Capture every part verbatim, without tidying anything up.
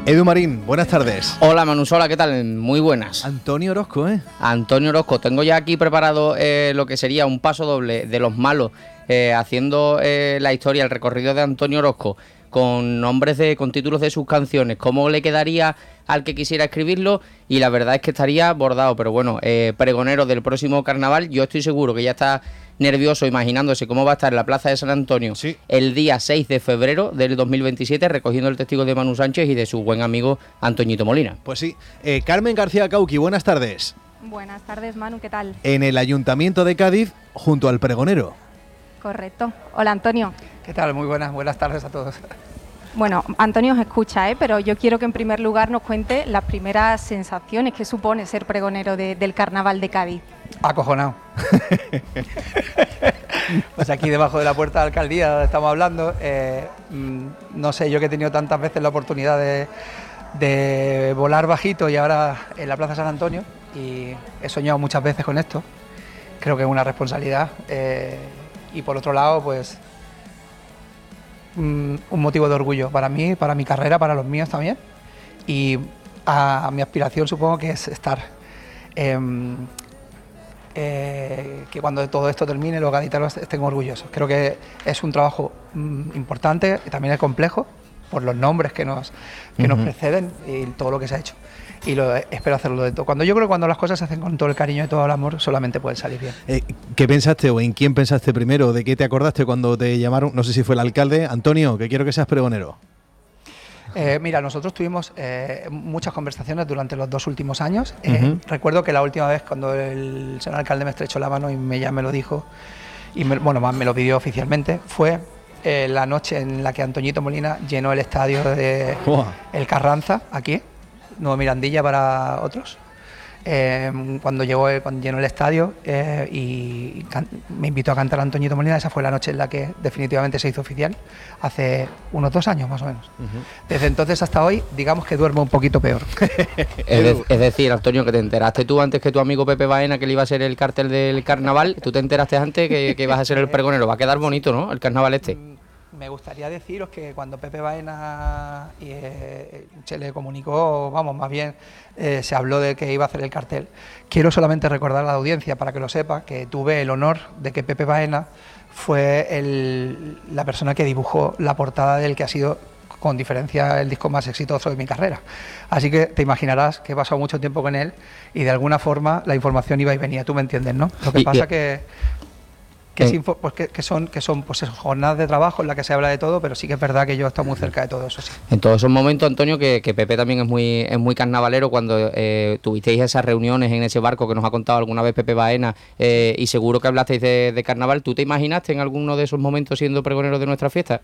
Edu Marín, buenas tardes. Hola Manusola, ¿qué tal? Muy buenas. Antonio Orozco, ¿eh? Antonio Orozco, tengo ya aquí preparado eh, lo que sería un paso doble de los malos, eh, haciendo eh, la historia, el recorrido de Antonio Orozco, con nombres de, con títulos de sus canciones, cómo le quedaría al que quisiera escribirlo, y la verdad es que estaría bordado, pero bueno, eh, pregonero del próximo carnaval, yo estoy seguro que ya está nervioso imaginándose cómo va a estar en la Plaza de San Antonio sí. el día seis de febrero del dos mil veintisiete, recogiendo el testigo de Manu Sánchez y de su buen amigo Antoñito Molina. Pues sí. Eh, Carmen García Cauqui, buenas tardes. Buenas tardes, Manu, ¿qué tal? En el Ayuntamiento de Cádiz, junto al pregonero. Correcto. Hola, Antonio. ¿Qué tal? Muy buenas, buenas tardes a todos. Bueno, Antonio os escucha, ¿eh? Pero yo quiero que en primer lugar nos cuente las primeras sensaciones que supone ser pregonero de, del Carnaval de Cádiz. Acojonado. Pues aquí debajo de la puerta de la alcaldía donde estamos hablando, eh, no sé, yo que he tenido tantas veces la oportunidad de, de volar bajito y ahora en la Plaza San Antonio, y he soñado muchas veces con esto, creo que es una responsabilidad, eh, y por otro lado, pues un motivo de orgullo para mí, para mi carrera, para los míos también, y a, a mi aspiración supongo que es estar, eh, eh, que cuando todo esto termine los gaditanos estén orgullosos. Creo que es un trabajo mm, importante y también es complejo por los nombres que nos, que uh-huh. nos preceden y todo lo que se ha hecho. Y lo, espero hacerlo de todo. Cuando yo creo que cuando las cosas se hacen con todo el cariño y todo el amor, solamente pueden salir bien. Eh, ¿Qué pensaste o en quién pensaste primero? ¿De qué te acordaste cuando te llamaron? No sé si fue el alcalde. Antonio, que quiero que seas pregonero. Eh, mira, nosotros tuvimos eh, muchas conversaciones durante los dos últimos años. Eh, uh-huh. Recuerdo que la última vez cuando el señor alcalde me estrechó la mano y me, ya me lo dijo, y me, bueno, más me lo pidió oficialmente, fue eh, la noche en la que Antoñito Molina llenó el estadio de oh. El Carranza, aquí. Nuevo Mirandilla para otros, eh, cuando llegó cuando llenó el estadio eh, y can, me invitó a cantar a Antoñito Molina. Esa fue la noche en la que definitivamente se hizo oficial, hace unos dos años más o menos. Uh-huh. Desde entonces hasta hoy, digamos que duermo un poquito peor. es, de, es decir, Antonio, que te enteraste tú antes que tu amigo Pepe Baena que le iba a ser el cartel del carnaval, tú te enteraste antes que, que ibas a ser el pregonero. Va a quedar bonito, ¿no?, el carnaval este. Me gustaría deciros que cuando Pepe Baena eh, se le comunicó, vamos, más bien eh, se habló de que iba a hacer el cartel, quiero solamente recordar a la audiencia, para que lo sepa, que tuve el honor de que Pepe Baena fue el, la persona que dibujó la portada del que ha sido, con diferencia, el disco más exitoso de mi carrera. Así que te imaginarás que he pasado mucho tiempo con él y de alguna forma la información iba y venía, tú me entiendes, ¿no? Lo que pasa que... Que, es info, pues que, que son, que son pues, jornadas de trabajo en las que se habla de todo, pero sí que es verdad que yo he estado muy cerca de todo eso, sí. En todos esos momentos, Antonio, que, que Pepe también es muy es muy carnavalero, cuando eh, tuvisteis esas reuniones en ese barco que nos ha contado alguna vez Pepe Baena, eh, y seguro que hablasteis de, de carnaval, ¿tú te imaginaste en alguno de esos momentos siendo pregonero de nuestra fiesta?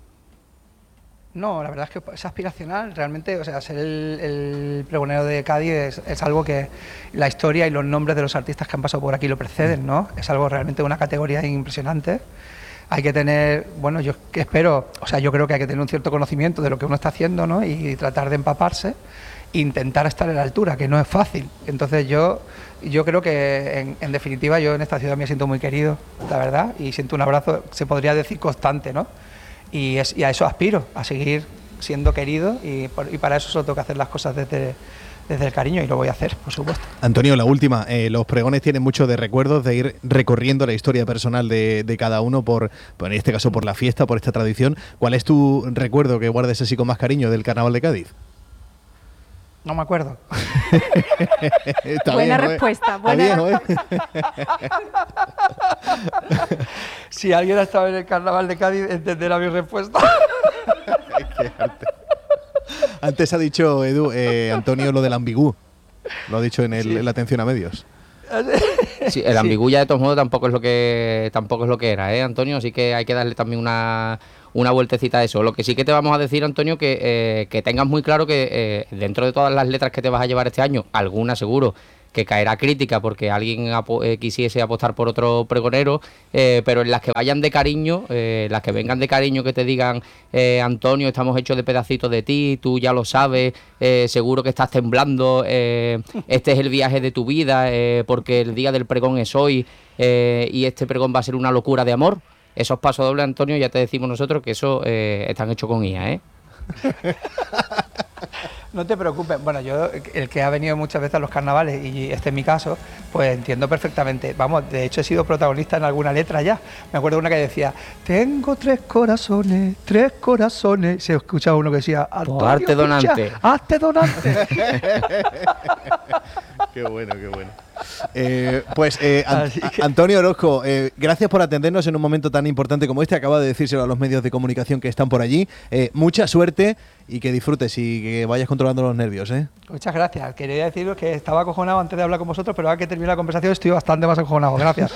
No, la verdad es que es aspiracional, realmente, o sea, ser el, el pregonero de Cádiz es, es algo que la historia y los nombres de los artistas que han pasado por aquí lo preceden, ¿no? Es algo realmente de una categoría impresionante. Hay que tener, bueno, yo espero, o sea, yo creo que hay que tener un cierto conocimiento de lo que uno está haciendo, ¿no? Y tratar de empaparse, e intentar estar a la altura, que no es fácil. Entonces yo, yo creo que, en, en definitiva, yo en esta ciudad me siento muy querido, la verdad, y siento un abrazo, se podría decir, constante, ¿no? Y, es, y a eso aspiro, a seguir siendo querido, y, por, y para eso solo tengo que hacer las cosas desde, desde el cariño, y lo voy a hacer, por supuesto. Antonio, la última, eh, los pregones tienen mucho de recuerdos, de ir recorriendo la historia personal de, de cada uno, por, por en este caso por la fiesta, por esta tradición. ¿Cuál es tu recuerdo que guardes así con más cariño del Carnaval de Cádiz? No me acuerdo. Buena bien, respuesta. ¿eh? Buena bien, ¿eh? Si alguien ha estado en el Carnaval de Cádiz, entenderá mi respuesta. Antes ha dicho, Edu, eh, Antonio, lo del ambigú. Lo ha dicho en, el, sí. en la atención a medios. Sí, el ambigú ya de todos modos tampoco es lo que tampoco es lo que era, ¿eh, Antonio? Así que hay que darle también una... una vueltecita a eso. Lo que sí que te vamos a decir, Antonio, que, eh, que tengas muy claro que eh, dentro de todas las letras que te vas a llevar este año, alguna seguro que caerá crítica porque alguien apo eh, quisiese apostar por otro pregonero, eh, pero en las que vayan de cariño, eh, las que vengan de cariño, que te digan, eh, Antonio, estamos hechos de pedacitos de ti, tú ya lo sabes, eh, seguro que estás temblando, eh, este es el viaje de tu vida, eh, porque el día del pregón es hoy, eh, y este pregón va a ser una locura de amor. Esos pasos dobles, Antonio, ya te decimos nosotros que eso eh, están hechos con I A, ¿eh? No te preocupes. Bueno, yo, el que ha venido muchas veces a los carnavales, y este es mi caso, pues entiendo perfectamente. Vamos, de hecho he sido protagonista en alguna letra ya. Me acuerdo de una que decía, tengo tres corazones, tres corazones. Se escuchaba uno que decía, Antonio, arte donante. Hazte donante. Qué bueno, qué bueno. Eh, pues eh, An que... Antonio Orozco, eh, gracias por atendernos en un momento tan importante como este. Acaba de decírselo a los medios de comunicación que están por allí. Eh, mucha suerte y que disfrutes y que vayas controlando los nervios, ¿eh? Muchas gracias. Quería deciros que estaba acojonado antes de hablar con vosotros, pero ahora que termine la conversación estoy bastante más acojonado. Gracias.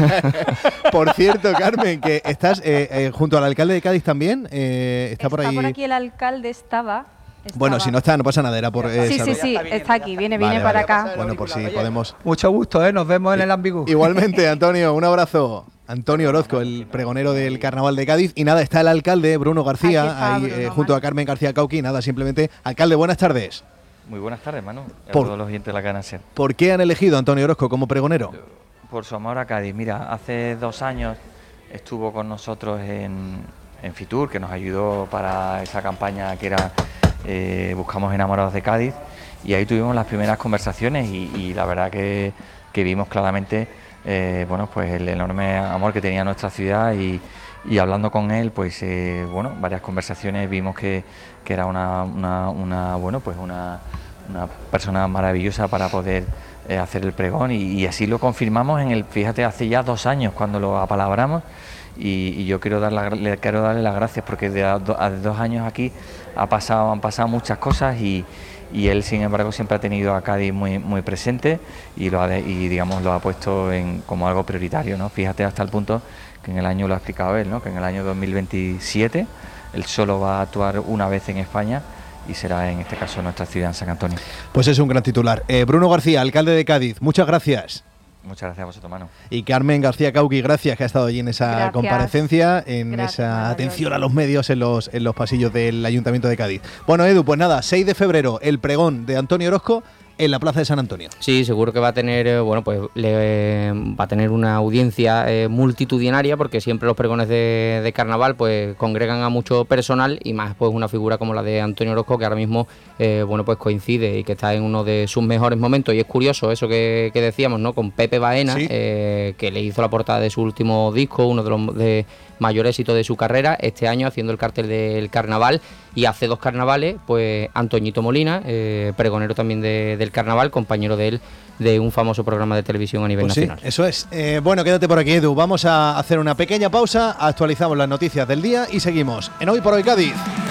Por cierto, Carmen, que estás eh, eh, junto al alcalde de Cádiz también. Eh, está, está por ahí. por aquí el alcalde, estaba... Estaba. Bueno, si no está, no pasa nada, era por... Eh, sí, sí, sí, está aquí, viene, viene vale, para vale. acá. Bueno, por si podemos... Mucho gusto, ¿eh? Nos vemos en el Ambigu. Igualmente, Antonio, un abrazo. Antonio Orozco, el pregonero del Carnaval de Cádiz. Y nada, está el alcalde, Bruno García, está, ahí Bruno, eh, junto a Carmen García Cauqui. Nada, simplemente, alcalde, buenas tardes. Muy buenas tardes, Manu, a Por- todos los oyentes de la cadena SER. ¿Por qué han elegido a Antonio Orozco como pregonero? Por su amor a Cádiz. Mira, hace dos años estuvo con nosotros en, en Fitur, que nos ayudó para esa campaña que era eh, Buscamos enamorados de Cádiz, y ahí tuvimos las primeras conversaciones y, y la verdad que, que vimos claramente eh, bueno, pues el enorme amor que tenía nuestra ciudad, y, y hablando con él, pues eh, bueno, varias conversaciones vimos que, que era una, una, una bueno, pues una, una persona maravillosa para poder eh, hacer el pregón, y, y así lo confirmamos en el, fíjate, hace ya dos años cuando lo apalabramos. Y, y yo quiero dar la, le quiero darle las gracias porque de a, do, a dos años aquí ha pasado, han pasado muchas cosas, y, y él, sin embargo, siempre ha tenido a Cádiz muy, muy presente, y lo ha de, y digamos lo ha puesto en, como algo prioritario, ¿no? Fíjate, hasta el punto que en el año, lo ha explicado él, ¿no? Que en el año dos mil veintisiete él solo va a actuar una vez en España, y será en este caso en nuestra ciudad, en San Antonio. Pues es un gran titular. Eh, Bruno García, alcalde de Cádiz, muchas gracias. Muchas gracias a vosotros, Manu. Y Carmen García Cauqui, gracias, que ha estado allí en esa Gracias. comparecencia, en Gracias, esa Mario. atención a los medios en los, en los pasillos del Ayuntamiento de Cádiz. Bueno, Edu, pues nada, seis de febrero, el pregón de Antonio Orozco en la Plaza de San Antonio. Sí, seguro que va a tener, eh, bueno, pues le, eh, va a tener una audiencia eh, multitudinaria, porque siempre los pregones de, de carnaval pues congregan a mucho personal, y más pues una figura como la de Antonio Orozco, que ahora mismo eh, bueno, pues coincide y que está en uno de sus mejores momentos. Y es curioso eso que, que decíamos, ¿no? Con Pepe Baena, Sí. eh, que le hizo la portada de su último disco, uno de los de mayor éxito de su carrera, este año haciendo el cartel del carnaval. Y hace dos carnavales, pues Antoñito Molina, eh, pregonero también de, del carnaval, compañero de él de un famoso programa de televisión a nivel Pues sí, nacional. eso es. Eh, bueno, quédate por aquí, Edu. Vamos a hacer una pequeña pausa, actualizamos las noticias del día y seguimos en Hoy por Hoy Cádiz.